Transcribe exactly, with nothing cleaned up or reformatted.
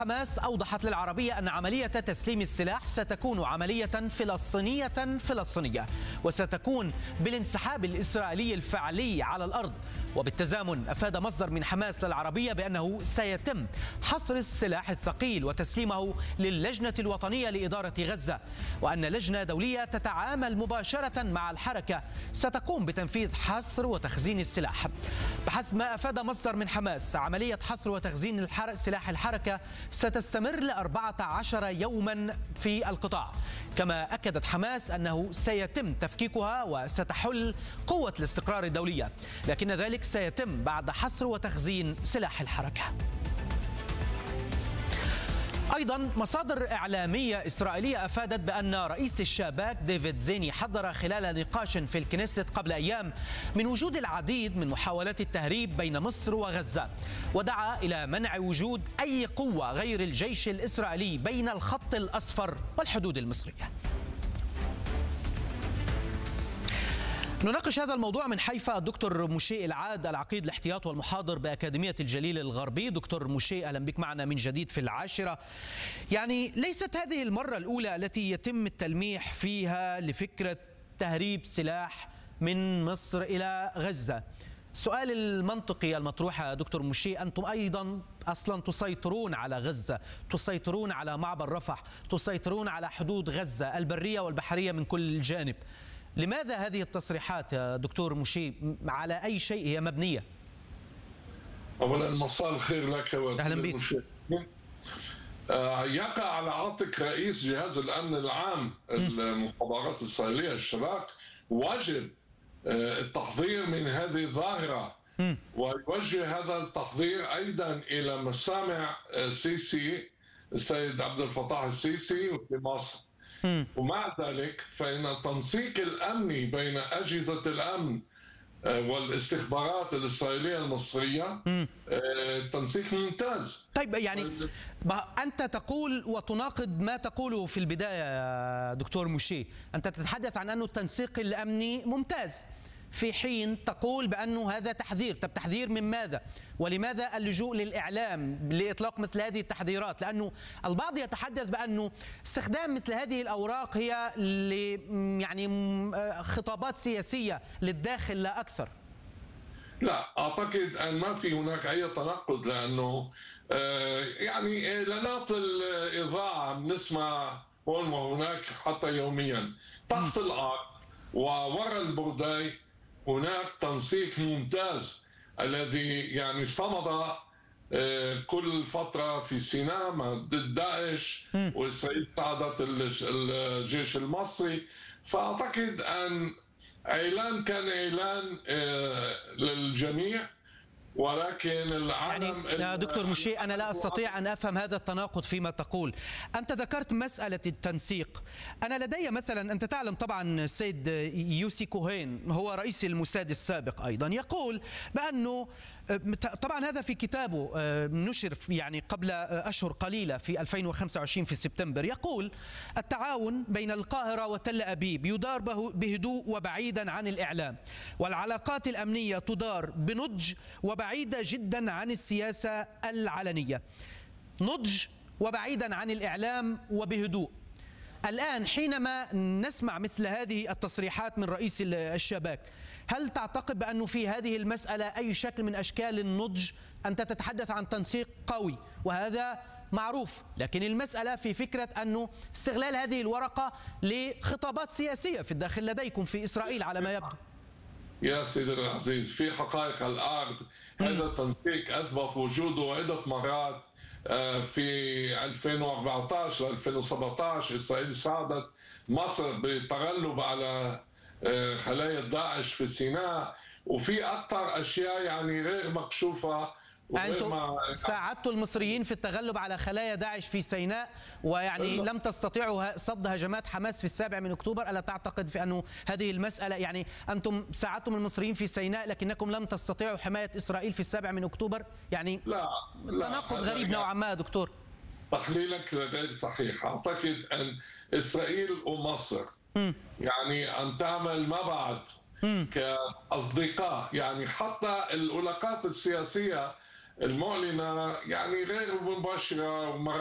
حماس أوضحت للعربية أن عملية تسليم السلاح ستكون عملية فلسطينية فلسطينية وستكون بالانسحاب الإسرائيلي الفعلي على الأرض. وبالتزامن أفاد مصدر من حماس للعربية بأنه سيتم حصر السلاح الثقيل وتسليمه للجنة الوطنية لإدارة غزة، وأن لجنة دولية تتعامل مباشرة مع الحركة ستقوم بتنفيذ حصر وتخزين السلاح. بحسب ما أفاد مصدر من حماس، عملية حصر وتخزين الحرق سلاح الحركة ستستمر لأربعة عشر يوما في القطاع. كما أكدت حماس أنه سيتم تفكيكها وستحل قوة الاستقرار الدولية، لكن ذلك سيتم بعد حصر وتخزين سلاح الحركة. أيضا مصادر إعلامية إسرائيلية أفادت بأن رئيس الشاباك ديفيد زيني حذر خلال نقاش في الكنيست قبل أيام من وجود العديد من محاولات التهريب بين مصر وغزة، ودعا إلى منع وجود أي قوة غير الجيش الإسرائيلي بين الخط الأصفر والحدود المصرية. نناقش هذا الموضوع من حيفا دكتور موشي العاد، العقيد الاحتياط والمحاضر بأكاديمية الجليل الغربي. دكتور موشي، أهلا بك معنا من جديد في العاشرة. يعني ليست هذه المرة الأولى التي يتم التلميح فيها لفكرة تهريب سلاح من مصر إلى غزة. السؤال المنطقي المطروح يا دكتور موشي، أنتم أيضا أصلا تسيطرون على غزة، تسيطرون على معبر رفح، تسيطرون على حدود غزة البرية والبحرية من كل جانب. لماذا هذه التصريحات يا دكتور موشي؟ على أي شيء هي مبنية؟ أولا مساء الخير لك أهلا بك. يقع على عاتق رئيس جهاز الأمن العام المخابرات الإسرائيلية الشباك واجب التحذير من هذه الظاهرة، ويوجه هذا التحذير أيضا إلى مسامع السيسي السيد عبد الفتاح السيسي في مصر. ومع ذلك فإن التنسيق الأمني بين أجهزة الأمن والاستخبارات الإسرائيلية المصرية تنسيق ممتاز. طيب يعني أنت تقول وتناقض ما تقوله في البداية دكتور موشي، أنت تتحدث عن أنه التنسيق الأمني ممتاز في حين تقول بأنه هذا تحذير. طب تحذير من ماذا؟ ولماذا اللجوء للإعلام لإطلاق مثل هذه التحذيرات؟ لأنه البعض يتحدث بأنه استخدام مثل هذه الأوراق هي ل يعني خطابات سياسية للداخل لا أكثر. لا أعتقد أن ما في هناك أي تناقض، لأنه يعني إعلانات الإذاعة بنسمع هون وهناك حتى يوميا. تحت الأرض ووراء البرداي هناك تنسيق ممتاز الذي يعني صمد كل فترة في سيناء ضد داعش، وإسرائيل ساعدت الجيش المصري. فأعتقد أن إعلان كان إعلان للجميع، ولكن العالم يعني يا دكتور موشي أنا لا أستطيع أن أفهم هذا التناقض فيما تقول. أنت ذكرت مسألة التنسيق، أنا لدي مثلا، أنت تعلم طبعا السيد يوسي كوهين هو رئيس الموساد السابق أيضا، يقول بأنه طبعا هذا في كتابه نشر يعني قبل أشهر قليلة في ألفين وخمسة وعشرين في سبتمبر، يقول التعاون بين القاهرة وتل أبيب يدار بهدوء وبعيدا عن الإعلام، والعلاقات الأمنية تدار بنضج وبعيدة جدا عن السياسة العلنية. نضج وبعيدا عن الإعلام وبهدوء. الآن حينما نسمع مثل هذه التصريحات من رئيس الشباك، هل تعتقد بأنه في هذه المسألة أي شكل من أشكال النضج؟ أنت تتحدث عن تنسيق قوي وهذا معروف، لكن المسألة في فكرة أنه استغلال هذه الورقة لخطابات سياسية في الداخل لديكم في إسرائيل على ما يبدو. يا سيدي العزيز، في حقائق على الأرض. هذا التنسيق أثبت وجوده عدة مرات. في ألفين وأربعة عشر و ألفين وسبعة عشر إسرائيل ساعدت مصر بالتغلب على خلايا داعش في سيناء، وفي أكثر أشياء يعني غير مكشوفة. أنتم ساعدتوا المصريين في التغلب على خلايا داعش في سيناء، ويعني لم تستطيعوا صد هجمات حماس في السابع من أكتوبر. ألا تعتقد في أنه هذه المسألة يعني أنتم ساعدتم المصريين في سيناء لكنكم لم تستطيعوا حماية إسرائيل في السابع من أكتوبر؟ يعني لا, لا تناقض غريب نوعا ما دكتور. تحليلك غير صحيح. أعتقد أن إسرائيل ومصر م. يعني أن تعمل ما بعد كأصدقاء، يعني حتى العلاقات السياسية المعلنة يعني غير مباشرة.